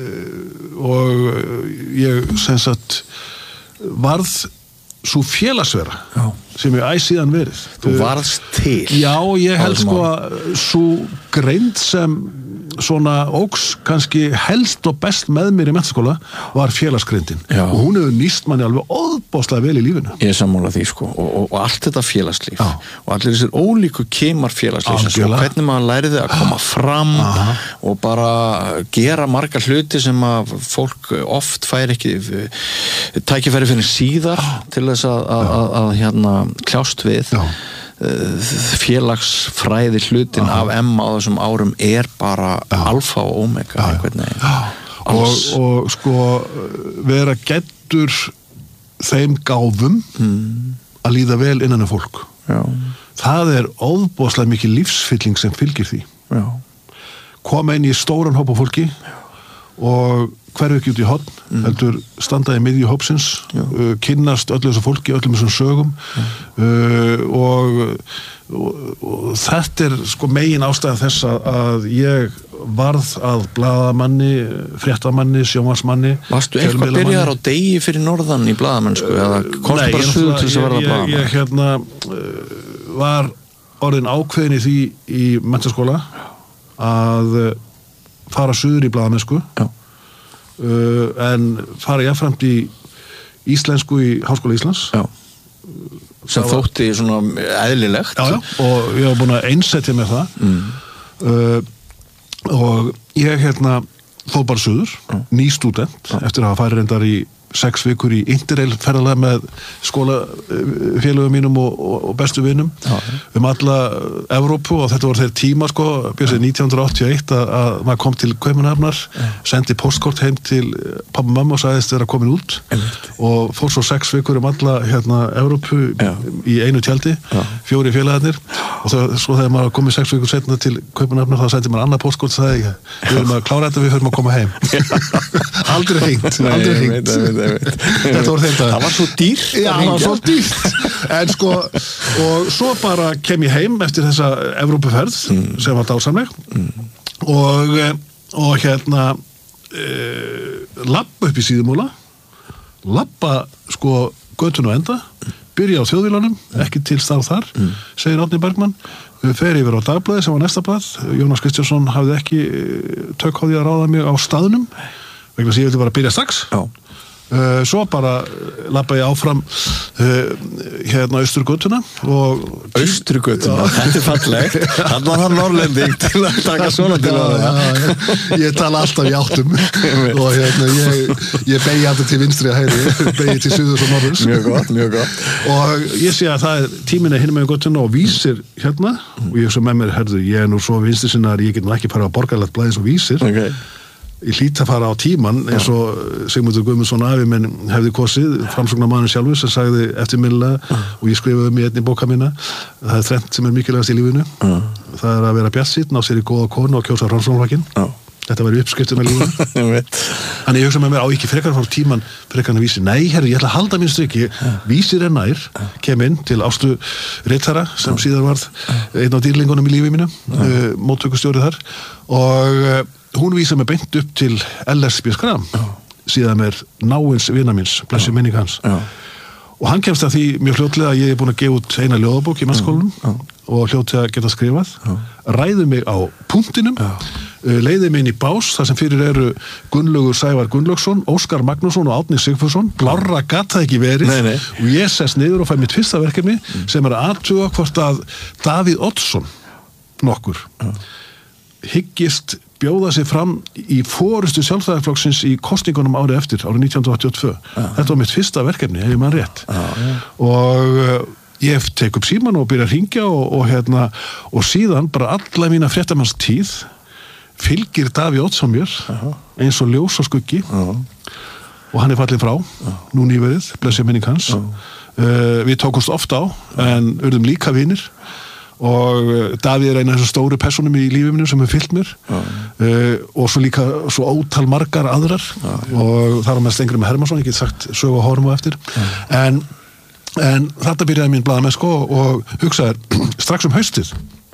og ég sem sagt varð svo félagsvera já. Sem ég æ síðan verið þú varðst til já, ég held sko að svo greind sem svona óks kannski helst og best með mér í menntaskóla var félagsgreindin og hún hefur nýst manni alveg óðbáslega vel í lífinu ég er sammála því sko og, og, og allt þetta félagslíf já. Og allir þessir ólíku kemar félagslíf sko, hvernig maður læriði að koma fram Aha. Og bara gera margar hluti sem að fólk oft fær ekki tækifæri fyrir síðar já. Til þess að, að, að, að hérna kljást við já. Félagsfræði hlutin Aha. Af M á þessum árum er bara ja. Alfa og omega ja. og, og sko vera gettur þeim gáfum mm. að líða vel innan af fólk Já. Það er óðbóðslega mikið lífsfylling sem fylgir því Já. Koma inn í stóran hóp af fólki Já. Og hverju ekki út í horn mm. heldur standaði miðju hópsins uh, kynnast öllu þessu fólki, öllum þessum sögum mm. uh, og, og, og þetta er sko megin ástæða þess að ég varð að blaðamanni, fréttamanni, sjónvarpsmanni Varstu eitthvað byrjar á degi fyrir norðan í blaðamennsku eða komstu bara suður til þess að verða blaðamann? Ég, ég hérna uh, var orðin ákveðin í því í menntaskóla að uh, fara suður í blaðamennsku Já Uh, en fara jáfnframt í íslensku í Háskóla Íslands já. Sem þótti svona eðlilegt já, já. Og ég var búin að einsetja með það mm. uh, og ég hérna fór bara suður já. Ný stúdent já. Eftir að hafa farið reyndar í sex vikur í Interrail ferðalega með skólafélögum mínum og, og, og bestu vinum já. Um alla Evrópu og þetta voru þeir tíma sko, björsið nítján hundruð áttatíu og eitt að, að maður kom til Kaupmannahafnar sendi postkort heim til pappa og mamma og sagðist þeirra komin út Einmitt. Og fór svo sex vikur um alla hérna Evrópu já. Í einu tjaldi já. Fjóri félagarnir og það, svo þegar maður komið sex vikur setna til Kaupmannahafnar þá sendi maður annað postkort og sagði við höfum að klára þetta, við höfum að koma heim aldrei hringt, aldrei hringt þetta voru þeim það það var svo dýrt já, það var svo dýrt en sko, og svo bara kem ég heim eftir þessa Evrópuferð mm. sem var dásamleg mm. og, og hérna e, lapp upp í Síðumúla labba sko götun og enda, byrja á Þjóðviljanum, ekki til stað þar, mm. segir Árni Bergmann, fer yfir á Dagblaðið sem var næsta blað, Jónas Kristjánsson hafði ekki tök á því að ráða mig á staðnum, vegna þess að ég vildi bara byrja strax. Já. Uh, svo bara labba ég áfram uh, hérna Austurgötuna og Austurgötuna, þetta er fallegt hann var hann norrlending til að taka svona til að það ég, ég tala alltaf í áttum og hérna ég, ég beigi alltaf til vinstri að hægri beigi til suðurs og norðurs mjög gott, mjög gott og ég sé að það er tíminn að hinna með götuna og Vísir hérna mm. og ég svo með mér, herðu, ég er nú svo vinstri sinna að ég get nú ekki fara á borgarlegt blæðis og Vísir okay. Ég hlýt að fara á tíman eins og Sigmundur Guðmundsson afi minn hefði kosið framsóknarmaðurinn sjálfur sem sagði eftirminnilega uh. og ég skrifaði um í einni bóka mína það er þrennt sem er mikilvægast í lífinu uh. það er að vera bjartsýnn, ná sér í góða konu og kjósa Framsóknarflokkinn uh. þetta var uppskriftin af lífinu þannig ég hugsa með mér á ekki frekar fór tíman frekar en Vísir, nei herri ég ætla að halda mín striki uh. Vísir er nær, kem inn til Ástu Rittara sem uh. síðar varð einn af dýrlingunum í lífi mínu uh. uh, móttökustjóri þar og uh, hún vísa mig beint upp til L S B Skram Já. Síðan er náins vina míns, blessi minning hans Já. Og hann kemst að því mjög fljótlega að ég er búin að gefa út eina ljóðabók í mennskólanum og hljóti að geta skrifað Já. Ræði mig á punktinum leiði mig inn í bás þar sem fyrir eru Gunnlaugur Sævar Gunnlaugsson Óskar Magnússon og Árni Sigfússon blárra gat það ekki verið nei, nei. og ég sest niður og fæ mitt fyrsta verkefni mm. sem er að athuga hvort að Davíð Oddsson nokkur Já. Hyggist bjóða sig fram í forystu sjálfstæðisflokksins í kosningunum árið eftir, árið nítján hundruð áttatíu og tvö. Ah, Þetta var mitt fyrsta verkefni, hef ég mann rétt. Ah, ja. Og uh, ég tek upp síman og byrja að hringja og, og, hérna, og síðan bara alla mína fréttamanns tíð fylgir Davíð Oddsson mér uh-huh. eins og ljós og skuggi uh-huh. og hann er fallin frá, uh-huh. nú nýverið, blessi minning hans. Uh-huh. Uh, við tókumst ofta á, en urðum líka vinir. Og Davíð er eina af þessum stóru personum í lífið mínum sem hefur fyllt mér ja. uh, og svo líka svo ótal margar aðrar ja, ja. Og þar á með Steingrímur Hermannsson, ég get sagt sögu og horfum á eftir ja. en, en þetta byrjaði mín blaðamennsku og, og hugsaði strax um haustið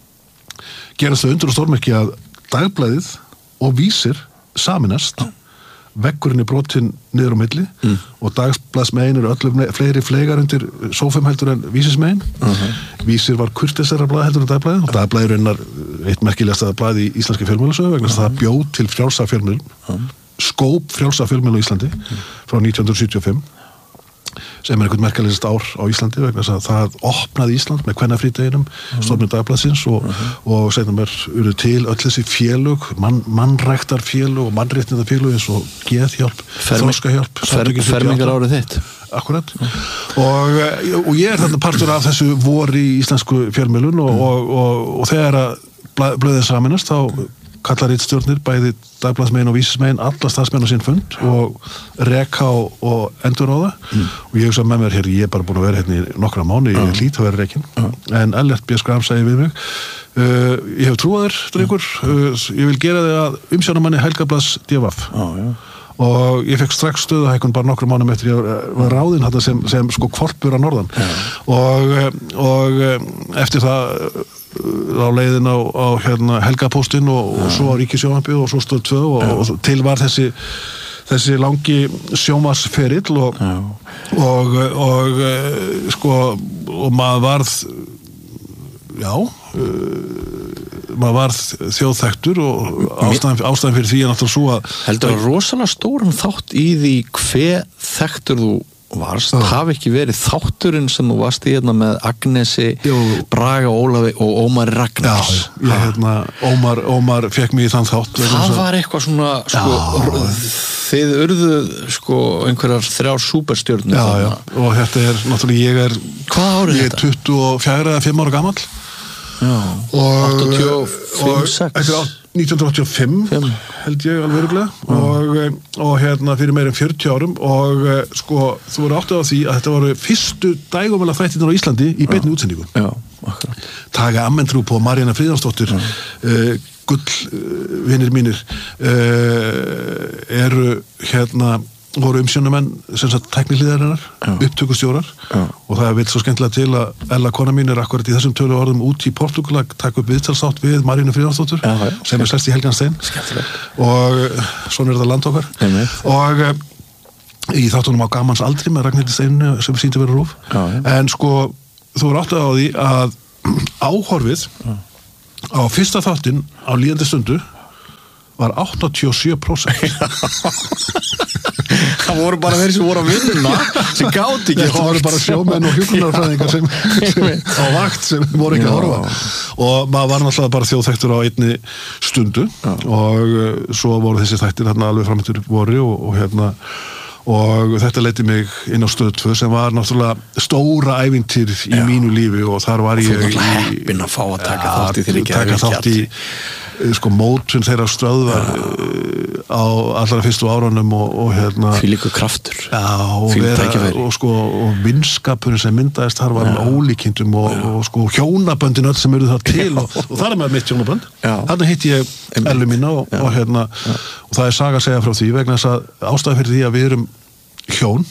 gerast það undur og stórmerki að Dagblaðið og Vísir saminast ja. Veggurinn er brotinn niður á milli mm. og Dagblaðsmegin eru öllum fleiri flegar undir sófum heldur en Vísirsmegin uh-huh. Vísir var kurteisara blað heldur en Dagblaðið og Dagblaðið er eitt merkilegasta blað í íslenski fjölmiðlasögu vegna þess uh-huh. að það bjóð til frjálsa fjölmiðlun uh-huh. skóp frjálsa fjölmiðlun á Íslandi uh-huh. frá nítján hundruð sjötíu og fimm sem er einhvern merkilegast ár á Íslandi vegna þess að það opnaði Ísland með kvennafrídeginum uh-huh. stofnun Dagblaðsins og, uh-huh. og segna mér urðu til öll þessi félög mann, mannræktarfélög og mannréttindafélög eins og geðhjálp, þroskahjálp fermingar árið þitt akkurat uh-huh. og, og ég er þarna partur af þessu vor í íslensku fjölmiðlun og, uh-huh. og, og, og þegar að blöðið saminast þá kallar ritstjórnir, bæði Dagblaðsmegin og Vísismegin, alla starfsmenn á sinn fund og reka og, og endur á það mm. og ég hugsa með mér hér, ég er bara búin að vera hérna í nokkra mánu, ég er lít að vera rekin uh. en Ellert B. Skram segi við mig uh, ég hef trúað þér, drengur uh, ég vil gera þig að umsjónarmanni Helgablaðs D V F uh, yeah. og ég fekk strax stöðahækkun bara nokkra mánum eftir ég var ráðinn þetta sem, sem sko kvolpur að norðan yeah. og, og eftir það á leiðin á, á hérna, Helgapóstinn og, og svo á Ríkissjónvarpið og svo stöð tvö og, og til var þessi þessi langi sjónvarpsferill og, og, og sko og maður varð já uh, maður varð þjóðþektur og ástæðan, ástæðan fyrir því er náttúrulega svo að heldur að rosalega stóran þátt í því hve þektur þú varst, það hafi ekki verið þátturinn sem þú varst í hérna með Agnesi, Jú. Braga Ólafi og Ómar Ragnars. Já, ég hérna, Ómar, Ómar fekk mig í þann þátt. Það var eitthvað svona, sko, já, þið urðuð, sko, einhverjar þrjár súperstjörnur. Já, já, og þetta er, náttúrulega, ég er, hvað árið ég er tuttugu og fjögur eða fimm ára gamall. Já, áttatíu og fimm, sex. nítján hundruð áttatíu og fimm Fimm. held ég alveg örugglega mm. og, og hérna fyrir meira en fjörutíu árum og sko þú voru áttið á því að þetta voru fyrstu dægumæla þættirnar á Íslandi í beinni útsendingu. Já, akkurat. Tage Ammentrúp og Maríanna Friðjónsdóttir mm. uh, gull uh, vinir mínir uh, eru hérna voru umsjónarmenn sem sagt tækniliðarinnar, upptökustjórar Já. Og það vil svo skemmtilega til að Ella kona mín er akkurat í þessum tölu orðum út í Portúgal að taka upp viðtalsátt við Marínu Friðjónsdóttur sem er sest í Helganstein og svona er þetta land okkar og, í þáttunum á gamans aldri með Ragnhildi Steinu sem sýndi verið rúf Já, já. en sko þú er áttað á því að áhorfið já. á fyrsta þáttinn á líðandi stundu var áttatíu og sjö prósent það voru bara þeir sem voru að vinna sem gáti ekki það voru bara sjómenn og hjúkrunarfræðingar sem, sem á vakt sem voru ekki Já. að horfa og maður var náttúrulega bara þjóðþektur á einni stundu Já. og uh, svo voru þessi þættir hérna alveg framöndur voru og, og hérna og þetta leiddi mig inn á Stöð tvö sem var náttúrulega stóra ævintýr í Já. mínu lífi og þar var ég þú var heppinn að fá að taka þátt í þeirri taka þátt í sko mótun þeirra stöðvar ja. á allra fyrstu árunum og, og hérna fylíku kraftur já, og, vera, og sko og vinskapurinn sem myndaðist þar var ja. ólíkindum og, og sko hjónaböndin öll sem eru það til og, og það er með mitt hjónabönd þarna hitti ég Ellu mína og, og hérna ja. og það er saga að segja frá því vegna þess að ástæða fyrir því að við erum hjón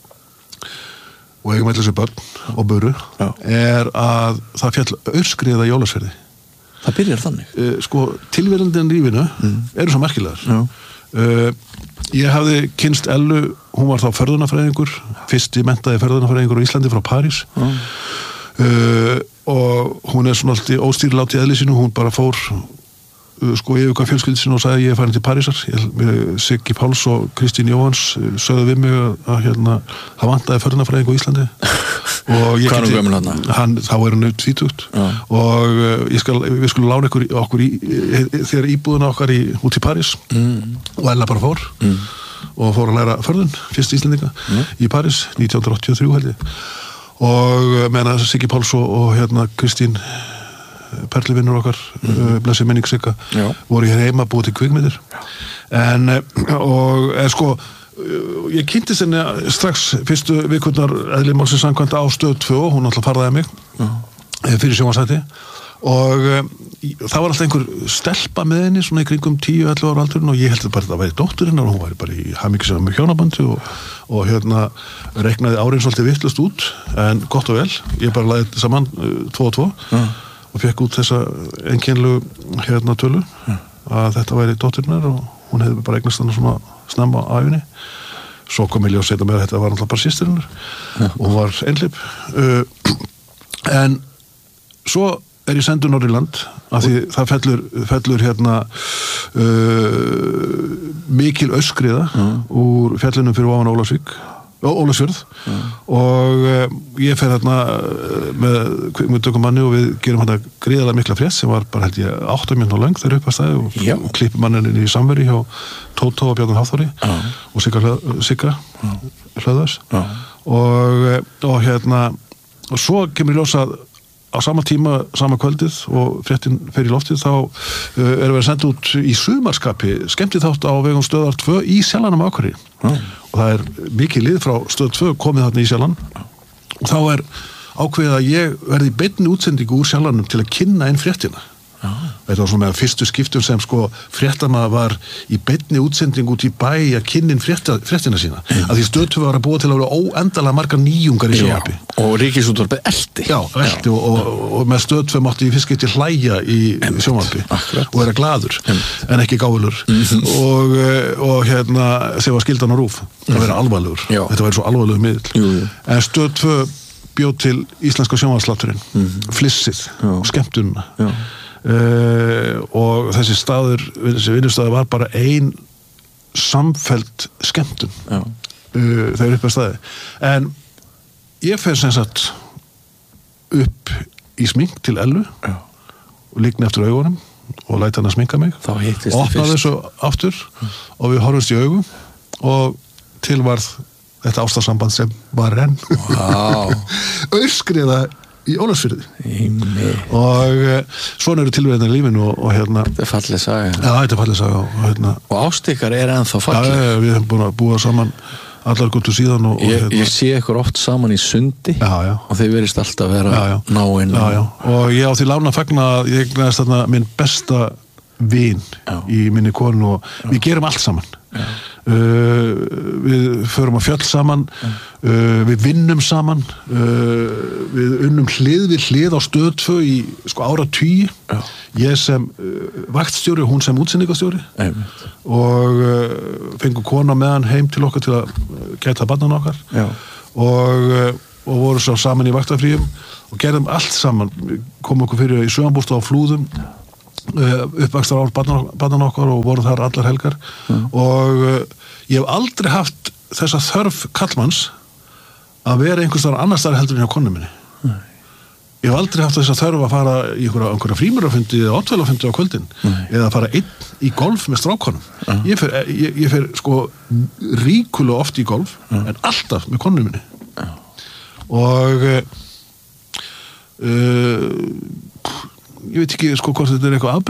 og eigum allir þessu börn og buru ja. er að það fjall aurskriða í Ólafsfirði. Það byrjar þannig. Uh, sko, tilverandi en lífinu mm. eru svo merkilegar. Uh, ég hafði kynst Ellu, hún var þá ferðunarfræðingur, fyrsti menntaði ferðunarfræðingur á Íslandi frá París. Mm. Uh, og hún er svona alltaf óstýrilátt í eðli sínu, hún bara fór uh, sko yfir hvað fjölskyldi sínu og sagði ég er farin til Parísar. Ég, Siggi Páls og Kristín Jóhans sögðu við mig að, að hérna, það vantaði ferðunarfræðingu á Íslandi. Og ég geti, hann, þá er hann auðvitað tvítugt ja. og uh, ég skal, við skulum lána ykkur, okkur í, e, þegar íbúðuna okkar í, út í París mm. og Ella bara fór mm. og fór að læra förðun, fyrst Íslendinga mm. í París, nítján hundruð áttatíu og þrjú held ég og meðan þess að Siggi Páls og, og hérna Kristín perlivinnur okkar mm. uh, blessi menning Sigga voru hér heima búið til kvikmyndir en, og, en sko ég kynntist henni strax fyrstu vikurnar eðli málsins samkvæmt á Stöð tvö hún alltaf farðaði mig uh. fyrir sjónvarpsþætti og um, það var alltaf einhver stelpa með henni svona í kringum tíu til ellefu ára aldurinn og ég held bara að það væri dótturinn og hún væri bara í hamingjusöm með hjónabandi og, og hérna reiknaði árin svolítið vittlust út en gott og vel, ég bara laði þetta saman uh, tvo og tvo uh. og fekk út þessa einkennlegu hérna tölu uh. að þetta væri dótturinnar og hún hefði bara eignast hann svona snemma á æfinni svo kom ég ljós setja með að þetta var alltaf bara sýstirinnar ja. og hún var einhlip uh, en svo er ég sendur norður í land af því það fellur, fellur hérna uh, mikil öskriða mm. úr fjallinu fyrir ofan Ólafsvík Ólafsfjörð mm. og uh, ég fer hérna með kvikmyndatökum manni og við gerum hérna gríðarlega mikla frétt sem var bara held ég átta mínútur löng þegar upp að stæði og, og klippum mannin í samveri hjá Tótó og Bjarnar Hafþóri mm. og Sigga, Sigga mm. Hlöðvers mm. og, og hérna og svo kemur ég ljósa á sama tíma, sama kvöldið og fréttin fer í loftið þá uh, erum við að senda út í sumarskapi skemmtið þátt á vegum Stöðvar tvö í Sjallanum á Akureyri mm. og það er mikið lið frá Stöð tvö komið þarna í Sjallan mm. og þá er ákveðið að ég verði í beinni útsendingu úr Sjallanum til að kynna inn fréttina ah. þetta var svona með fyrstu skiptum sem sko fréttamaður var í beinni útsendingu út í bæ að kynna inn frétta, fréttina sína mm. að því Stöð tvö var að búa til að vera óendalega margar nýjungar í sjónvarpi og Ríkisútvarpið elti já, elti og, og, og með Stöð tvö mátti í fyrst geti hlæja í sjónvarpi og vera gladur en, en ekki gáfulur mm-hmm. og, og hérna sem var skyldan á rúf það vera alvarlegur, já. Þetta væri svo alvarlegur miðl jú, jú. En Stöð tvö bjóð til íslenska sjónvarpsslátturinn mm-hmm. flissið já. Og skemmtununa já. Uh, og þessi staður þessi vinnustaður var bara ein samfelld skemmtun uh, þegar upp að staði en ég fer sem sagt upp í smink til Ellu Já. Og líkni eftir augunum og læta hann að sminka mig þá hittist þið opnaði þessu aftur mm. og við horfumst í augum og til varð þetta ástarsamband sem var enn wow. Aurskriða í Ólafsfirði og uh, svona eru tilverðinni í lífinu og, og hérna þetta er fallið saga ja, þetta er fallið saga og, hérna, og ástikar er ennþá fallið ja, við hefum búin að búa saman allar guttu síðan og, ég, og, hérna, ég sé ykkur oft saman í sundi já, já. Og þeir verist alltaf að vera já, já. Náinn og ég á því lána fagna að ég egnaðist þarna minn besta vin já. Í minni konu og já. Við gerum allt saman já. uh, við förum á fjöll saman, uh, við vinnum saman, uh, við unnum hlið við hlið á Stöð tvö í sko áratugi, ég sem uh, vaktstjóri og hún sem útsendingastjóri og uh, fengum kona með hann heim til okkar til að gæta barnan okkar Já. og uh, og voru svo saman í vaktafríum og gerðum allt saman, komum okkur fyrir í sögambústa á Flúðum, uppvakstar ár barnan okkar og voru þar allar helgar mm. og uh, ég hef aldrei haft þessa þörf kallmanns að vera einhvers þar annars þar heldur en hjá konu minni mm. ég hef aldrei haft þessa þörf að fara í einhverja, einhverja frímurafundi eða átvölafundi á kvöldin mm. eða fara einn í golf með strákonum mm. ég fer, ég, ég fer sko ríkulega oft í golf mm. en alltaf með konu minni mm. og uh, uh, ég veit ekki sko hvort þetta er eitthvað